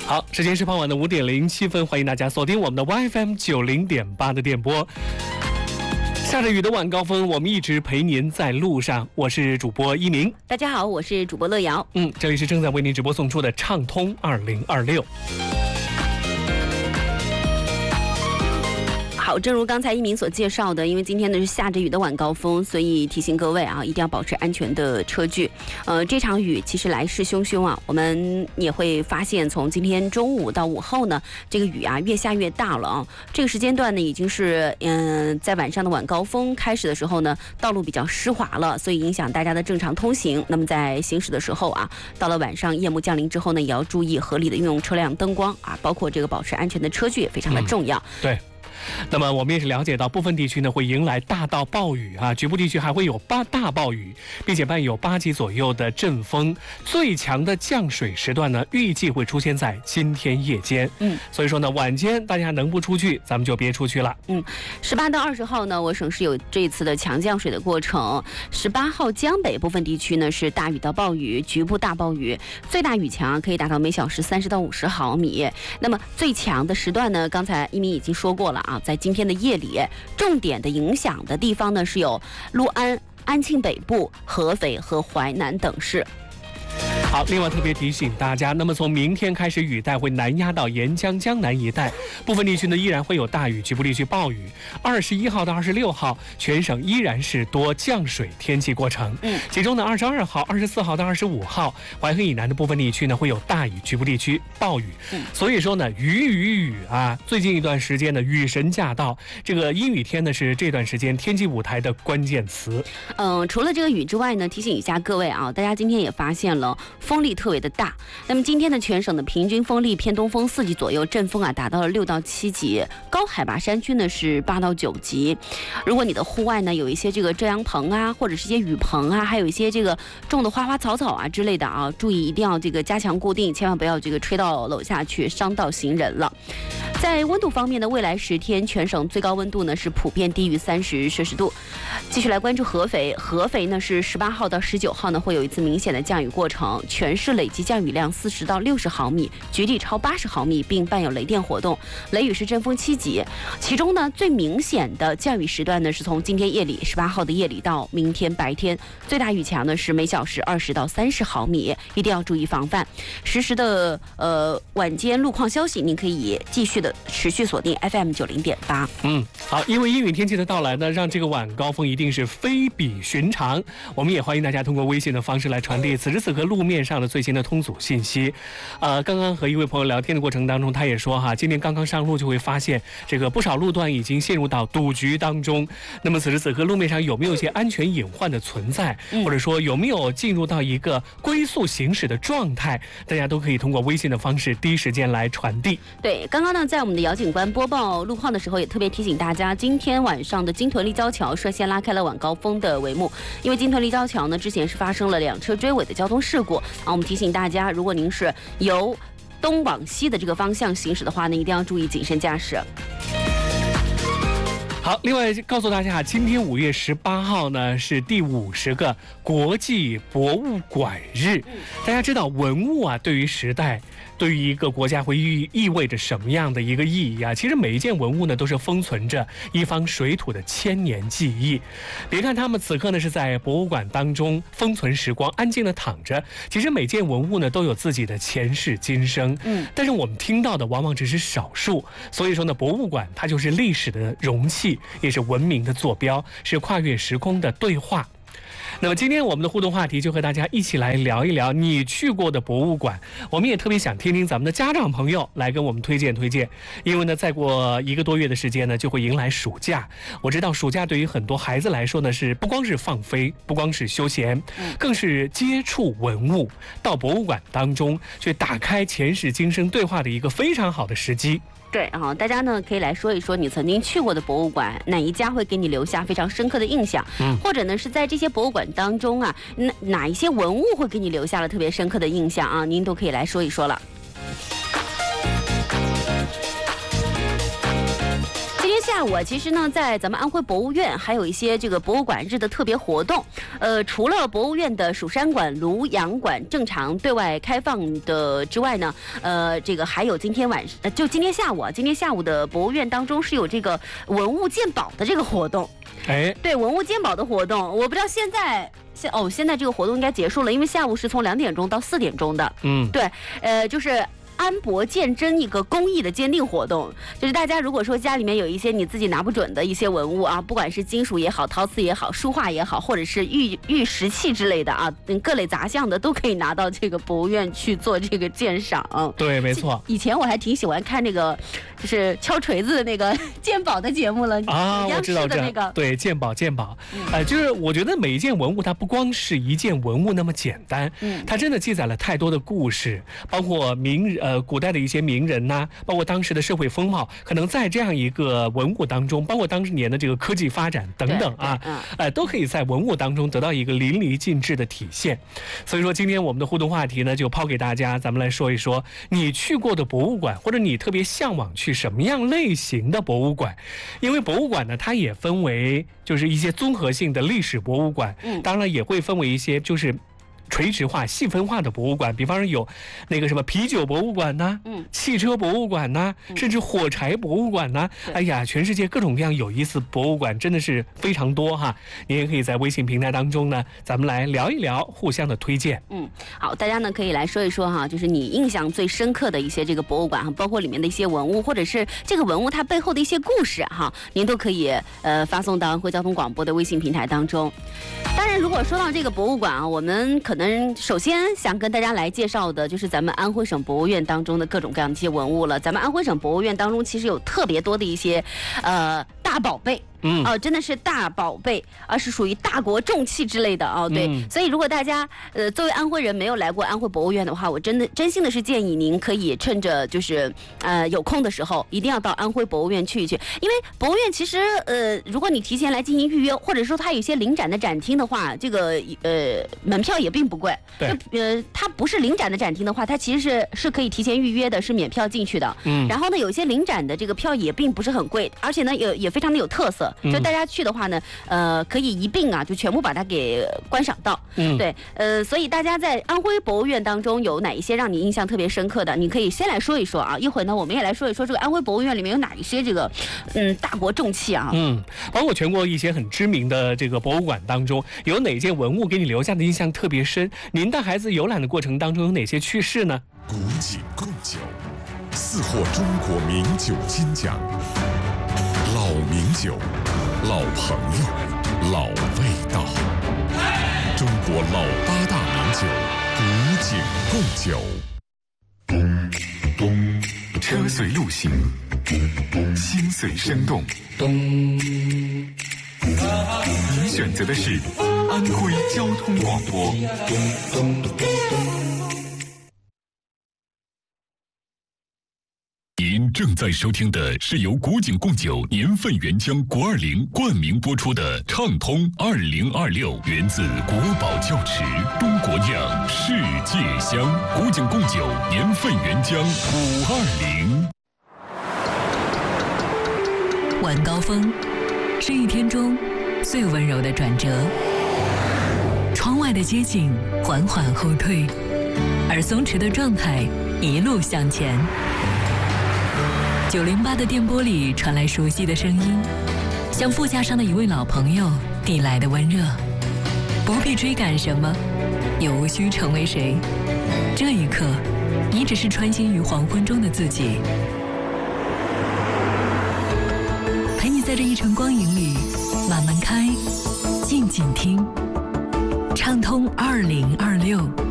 好，时间是傍晚的5点07分，欢迎大家锁定我们的 YFM90.8的电波。下着雨的晚高峰，我们一直陪您在路上。我是主播一鸣， 大家好，我是主播乐瑶。 这里是正在为您直播送出的畅通2026。 好，正如刚才一鸣所介绍的，因为今天呢是下着雨的晚高峰，所以提醒各位啊，一定要保持安全的车距。这场雨其实来势汹汹啊，我们也会发现，从今天中午到午后呢，这个雨啊越下越大了啊。这个时间段呢，已经是在晚上的晚高峰开始的时候呢，道路比较湿滑了，所以影响大家的正常通行。那么在行驶的时候啊，到了晚上夜幕降临之后呢，也要注意合理的运用车辆灯光啊，包括这个保持安全的车距也非常的重要。 对。那么我们也是了解到，部分地区呢会迎来大到暴雨啊，局部地区还会有大暴雨，并且伴有8级左右的阵风。最强的降水时段呢，预计会出现在今天夜间。所以说呢，晚间大家能不出去，咱们就别出去了。 18到20号呢，我省市有这一次的强降水的过程。18号江北部分地区呢是大雨到暴雨，局部大暴雨，最大雨强可以达到每小时30到50毫米。那么最强的时段呢，刚才一鸣已经说过了啊，在今天的夜里，重点的影响的地方呢是有六安、安庆北部、合肥和淮南等市。 好，另外特别提醒大家，那么从明天开始，雨带会南压到沿江江南一带，部分地区呢依然会有大雨，局部地区暴雨。21号到26号，全省依然是多降水天气过程。其中呢，22号、24号到25号，淮河以南的部分地区呢会有大雨，局部地区暴雨。所以说呢，雨啊，最近一段时间呢，雨神驾到，这个阴雨天呢是这段时间天气舞台的关键词。 除了这个雨之外呢，提醒一下各位啊，大家今天也发现了风力特别的大。那么今天的全省的平均风力偏东风4级左右，阵风啊达到了6到7级，高海拔山区呢是8到9级。如果你的户外呢有一些这个遮阳棚啊，或者是一些雨棚啊，还有一些这个种的花花草草啊之类的啊，注意一定要这个加强固定，千万不要这个吹到楼下去，伤到行人了。在温度方面呢，未来10天全省最高温度呢是普遍低于30摄氏度。继续来关注合肥，合肥呢是18号到19号呢会有一次明显的降雨过程，全市累计降雨量40到60毫米，局地超80毫米，并伴有雷电活动，雷雨是阵风7级。其中呢最明显的降雨时段呢是从今天夜里18号的夜里到明天白天，最大雨强呢是每小时20到30毫米，一定要注意防范。实时的晚间路况消息，您可以继续的持续锁定 FM90.8。 好，因为阴雨天气的到来呢，让这个晚高峰一定是非比寻常。我们也欢迎大家通过微信的方式来传递此时此刻路面上的最新的通阻信息。刚刚和一位朋友聊天的过程当中，他也说哈，今天刚刚上路就会发现这个不少路段已经陷入到堵局当中。那么此时此刻路面上有没有一些安全隐患的存在，或者说有没有进入到一个龟速行驶的状态，大家都可以通过微信的方式第一时间来传递。 对，刚刚呢在我们的姚警官播报路况的时候，也特别提醒大家，今天晚上的金屯立交桥率先拉开了晚高峰的帷幕。因为金屯立交桥呢之前是发生了2车追尾的交通事故我们提醒大家，如果您是由东往西的这个方向行驶的话呢，一定要注意谨慎驾驶。 好，另外告诉大家，今天5月18号呢是第50个国际博物馆日。大家知道文物啊，对于时代，对于一个国家会意味着什么样的一个意义啊？其实每一件文物呢，都是封存着一方水土的千年记忆。别看他们此刻呢是在博物馆当中封存时光，安静的躺着，其实每件文物呢都有自己的前世今生。但是我们听到的往往只是少数。所以说呢，博物馆它就是历史的容器，也是文明的坐标，是跨越时空的对话。那么今天我们的互动话题就和大家一起来聊一聊你去过的博物馆。我们也特别想听听咱们的家长朋友来跟我们推荐，因为呢再过1个多月的时间呢就会迎来暑假。我知道暑假对于很多孩子来说呢是不光是放飞，不光是休闲，更是接触文物，到博物馆当中去打开前世今生对话的一个非常好的时机。 对啊，大家呢可以来说一说你曾经去过的博物馆，哪一家会给你留下非常深刻的印象？或者呢是在这些博物馆当中啊，哪一些文物会给你留下了特别深刻的印象啊？您都可以来说一说了。 下午啊，其实呢，在咱们安徽博物院还有一些这个博物馆日的特别活动。除了博物院的蜀山馆、庐阳馆正常对外开放的之外呢，这个还有今天下午的博物院当中是有这个文物鉴宝的这个活动。 哎， 对，文物鉴宝的活动，我不知道现在这个活动应该结束了，因为下午是从2点钟到4点钟的。对，就是安博鉴真一个公益的鉴定活动，就是大家如果说家里面有一些你自己拿不准的一些文物啊，不管是金属也好、陶瓷也好、书画也好，或者是玉石器之类的啊，各类杂项的都可以拿到这个博物院去做这个鉴赏。 对，没错。 以前我还挺喜欢看那个就是敲锤子的那个鉴宝的节目了啊，我知道那个。 对，鉴宝，就是我觉得每一件文物它不光是一件文物那么简单，它真的记载了太多的故事，包括古代的一些名人呐，包括当时的社会风貌，可能在这样一个文物当中，包括当年的这个科技发展等等啊，都可以在文物当中得到一个淋漓尽致的体现。所以说，今天我们的互动话题呢，就抛给大家，咱们来说一说你去过的博物馆，或者你特别向往去什么样类型的博物馆。因为博物馆呢，它也分为就是一些综合性的历史博物馆，当然也会分为一些就是垂直化、细分化的博物馆，比方说有那个什么啤酒博物馆呐，汽车博物馆呐，甚至火柴博物馆呐，哎呀，全世界各种各样有意思博物馆真的是非常多哈。你也可以在微信平台当中呢，咱们来聊一聊，互相的推荐。 好，大家呢可以来说一说哈，就是你印象最深刻的一些这个博物馆哈，包括里面的一些文物，或者是这个文物它背后的一些故事哈，您都可以发送到安徽交通广播的微信平台当中。当然，如果说到这个博物馆啊，我们可能首先想跟大家来介绍的就是咱们安徽省博物院当中的各种各样的一些文物了。咱们安徽省博物院当中其实有特别多的一些大宝贝。真的是大宝贝，是属于大国重器之类的哦。对，所以如果大家作为安徽人没有来过安徽博物院的话，我真心的是建议您可以趁着就是有空的时候，一定要到安徽博物院去一去。因为博物院其实如果你提前来进行预约，或者说它有一些临展的展厅的话，这个门票也并不贵。 对， 它不是临展的展厅的话，它其实是可以提前预约的，是免票进去的。然后呢，有一些临展的这个票也并不是很贵，而且呢也非常的有特色。就大家去的话呢，可以一并啊，就全部把它给观赏到。对，所以大家在安徽博物院当中有哪一些让你印象特别深刻的？你可以先来说一说啊。一会儿呢，我们也来说一说这个安徽博物院里面有哪一些这个大国重器啊。 包括全国一些很知名的这个博物馆当中，有哪件文物给你留下的印象特别深？您带孩子游览的过程当中有哪些趣事呢？ 古井贡酒4获中国名酒金奖，老名酒。老朋友，老味道，中国老8大名酒，古井贡酒。车随路行，心随声动。您选择的是安徽交通广播。您正在收听的是由古井贡酒年份原浆520冠名播出的畅通2026，源自国宝窖池，中国酿，世界香。古井贡酒年份原浆520。 晚高峰是一天中最温柔的转折，窗外的街景缓缓后退，而松弛的状态一路向前。908的电波里传来熟悉的声音，像副驾上的一位老朋友递来的温热。不必追赶什么，也无需成为谁。这一刻，你只是穿行于黄昏中的自己，陪你在这一程光影里慢慢开，静静听，畅通2026。